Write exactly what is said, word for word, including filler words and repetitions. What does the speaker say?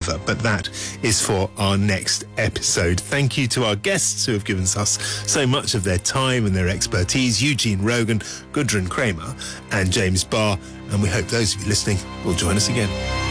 either, but that is for our next episode. Thank you to our guests who have given us so much of their time and their expertise, Eugene Rogan, Gudrun Kramer and James Barr, and we hope those of you listening will join us again.